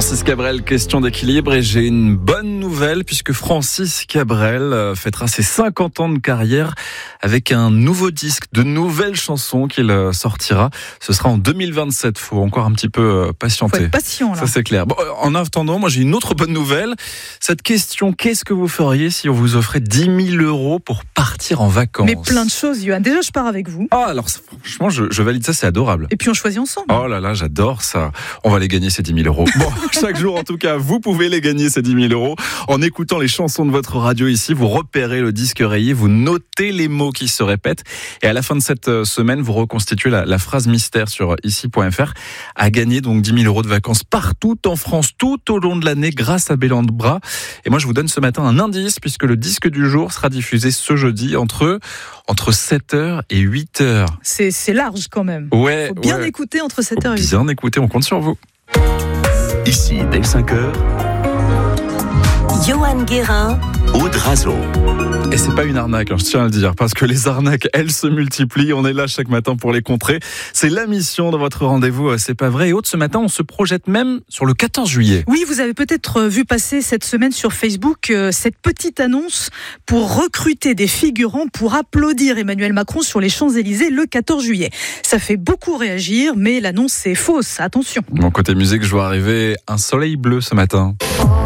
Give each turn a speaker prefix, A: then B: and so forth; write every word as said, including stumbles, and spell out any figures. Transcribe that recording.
A: Francis Cabrel, question d'équilibre, et j'ai une bonne nouvelle puisque Francis Cabrel fêtera ses cinquante ans de carrière avec un nouveau disque, de nouvelles chansons qu'il sortira. Ce sera en deux mille vingt-sept, faut encore un petit peu patienter.
B: Faut être patient là.
A: Ça c'est clair. Bon, en attendant, moi j'ai une autre bonne nouvelle. Cette question, qu'est-ce que vous feriez si on vous offrait dix mille euros pour partir en vacances?
B: Mais plein de choses, Johan. Déjà, je pars avec vous.
A: Ah, alors franchement, je, je valide ça, c'est adorable.
B: Et puis on choisit ensemble.
A: Oh là là, j'adore ça. On va les gagner ces dix mille euros. Bon, chaque jour en tout cas, vous pouvez les gagner ces dix mille euros. En écoutant les chansons de votre radio ici, vous repérez le disque rayé, vous notez les mots qui se répètent. Et à la fin de cette semaine, vous reconstituez la, la phrase mystère sur ici point f r. À gagner donc dix mille euros de vacances partout en France, tout au long de l'année, grâce à Bélan de Bras. Et moi, je vous donne ce matin un indice, puisque le disque du jour sera diffusé ce jeudi entre, entre sept heures et huit heures.
B: C'est, c'est large quand même.
A: Ouais.
B: Faut bien
A: ouais.
B: écouter entre sept heures et huit
A: heures. Bien écouter, on compte sur vous.
C: Ici, dès cinq heures,
D: Johan Guérin,
C: Aude Razo.
A: Et c'est pas une arnaque, hein, je tiens à le dire, parce que les arnaques, elles se multiplient. On est là chaque matin pour les contrer. C'est la mission de votre rendez-vous, c'est pas vrai. Et Aude, ce matin, on se projette même sur le quatorze juillet.
B: Oui, vous avez peut-être vu passer cette semaine sur Facebook euh, cette petite annonce pour recruter des figurants pour applaudir Emmanuel Macron sur les Champs-Élysées le quatorze juillet. Ça fait beaucoup réagir, mais l'annonce est fausse. Attention.
A: Bon, côté musique, je vois arriver un soleil bleu ce matin.
D: oh,